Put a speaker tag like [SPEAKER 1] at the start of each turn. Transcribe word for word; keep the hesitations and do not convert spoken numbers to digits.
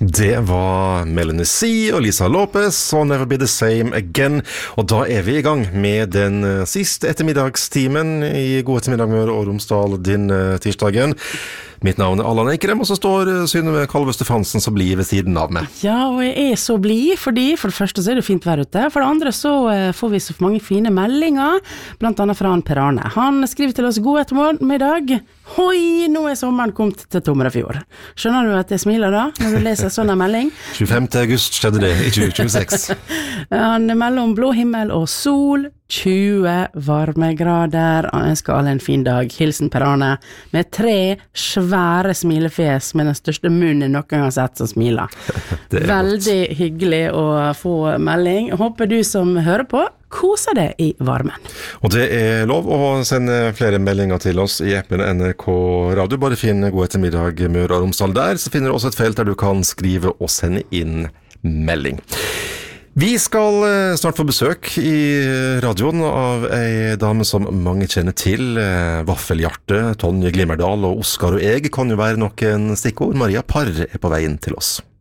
[SPEAKER 1] Det var Melanie C og Lisa Lopez og Never Be The Same Again. Og da er vi i gang med den siste ettermiddagstimen i God ettermiddag Møre og Romsdal din tirsdagen. Mitt navn er Allan Eikrem, og så står Synnøve Kalvø Stefansen så blid ved siden av meg.
[SPEAKER 2] Ja, og jeg er så blid, fordi for det første så er det fint vær ute, for det andre så får vi så mange fine meldinger, blant annet fra han Per Arne. Han skriver til oss god ettermiddag. Hoi, nå er sommeren kommet til Tomrefjord. Skjønner du at jeg smiler da, når du leser sånn en melding?
[SPEAKER 1] tjuefemte august skjedde det i tjue tjueseks.
[SPEAKER 2] Han melder om blå himmel og sol, tjue varmegrader. Han ønsker alle en fin dag. Hilsen Per Arne, med tre svære smilefjes med den største munnen noen gang har sett som smiler. Veldig godt. Hyggelig å få melding. Håper du som hører på koser deg i varmen.
[SPEAKER 1] Og det er lov å sende flere meldinger til oss i appen N R K Radio. Bare finn God ettermiddag Møre og Romsdal der, så finner du også et felt der du kan skrive og sende inn melding. Vi skal snart få besøk i radioen av ei dame som mange kjenner til. Vaffelhjerte, Tonje Glimmerdal og Oskar og jeg kan jo være noen stikkord. Maria Parr er på veien til oss.